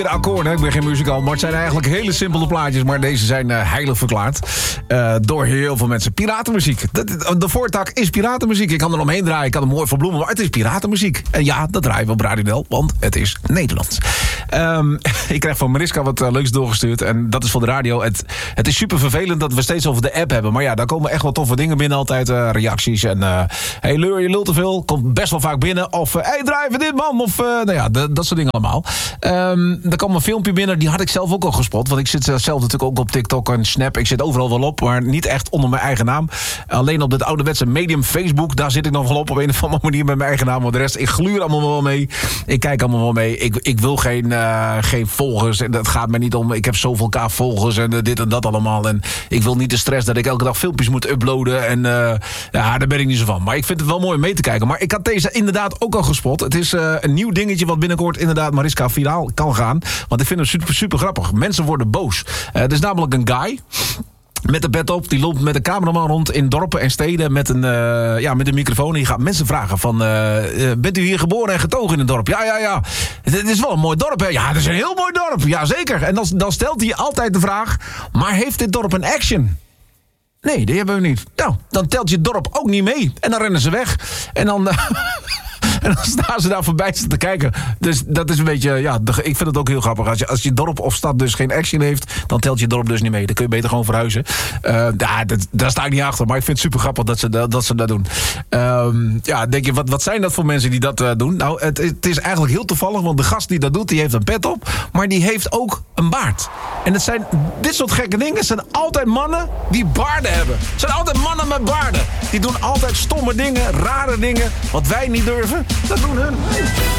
De akkoorden, ik ben geen muzikant, maar het zijn eigenlijk hele simpele plaatjes. Maar deze zijn heilig verklaard door heel veel mensen. Piratenmuziek. De voortak is piratenmuziek. Ik kan er omheen draaien, ik kan er mooi verbloemen, maar het is piratenmuziek. En ja, dat draaien we op Radio Del, want het is Nederlands. Ik krijg van Mariska wat leuks doorgestuurd. En dat is voor de radio. Het is super vervelend dat we steeds over de app hebben. Maar ja, daar komen echt wel toffe dingen binnen altijd. Reacties en hey, je lult te veel. Komt best wel vaak binnen. Of hey, draai even dit man. Of nou ja, dat soort dingen allemaal. Er kwam een filmpje binnen, die had ik zelf ook al gespot. Want ik zit zelf natuurlijk ook op TikTok en Snap. Ik zit overal wel op, maar niet echt onder mijn eigen naam. Alleen op het ouderwetse medium Facebook, daar zit ik nog wel op een of andere manier met mijn eigen naam. Want de rest, ik gluur allemaal wel mee. Ik kijk allemaal wel mee. Ik wil geen volgers. En dat gaat me niet om. Ik heb zoveel volgers en dit en dat allemaal. En ik wil niet de stress dat ik elke dag filmpjes moet uploaden. En ja, daar ben ik niet zo van. Maar ik vind het wel mooi om mee te kijken. Maar ik had deze inderdaad ook al gespot. Het is een nieuw dingetje wat binnenkort inderdaad Mariska viraal kan gaan. Want ik vind hem super, super grappig. Mensen worden boos. Het is namelijk een guy met de pet op, die loopt met een cameraman rond in dorpen en steden met een microfoon. En je gaat mensen vragen van, bent u hier geboren en getogen in het dorp? Ja. Het is wel een mooi dorp, hè? Ja, het is een heel mooi dorp. Ja, zeker. En dan stelt hij altijd de vraag, maar heeft dit dorp een action? Nee, die hebben we niet. Nou, dan telt je dorp ook niet mee. En dan rennen ze weg. En dan... En dan staan ze daar voorbij te kijken. Dus dat is een beetje, ja, ik vind het ook heel grappig. Als je dorp of stad dus geen action heeft, dan telt je dorp dus niet mee. Dan kun je beter gewoon verhuizen. Daar sta ik niet achter, maar ik vind het super grappig dat ze dat doen. Denk je, wat zijn dat voor mensen die dat doen? Nou, het is eigenlijk heel toevallig, want de gast die dat doet, die heeft een pet op, maar die heeft ook een baard. En het zijn dit soort gekke dingen. Het zijn altijd mannen die baarden hebben. Het zijn altijd mannen met baarden. Die doen altijd stomme dingen, rare dingen, wat wij niet durven. Dat doen hun.